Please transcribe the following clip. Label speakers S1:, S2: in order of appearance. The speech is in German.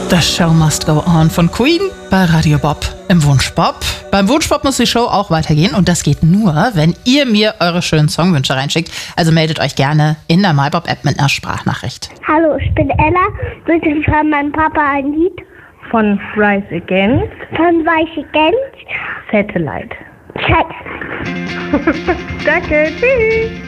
S1: The Show Must Go On von Queen bei Radio Bob im Wunschbob. Beim Wunschbob muss die Show auch weitergehen und das geht nur, wenn ihr mir eure schönen Songwünsche reinschickt. Also meldet euch gerne in der MyBob-App mit einer Sprachnachricht.
S2: Hallo, ich bin Ella. Bitte schreiben meinem Papa ein Lied.
S3: Von Rise Against.
S2: Von Rise Against.
S3: Satellite.
S2: Tschüss.
S3: Danke, tschüss.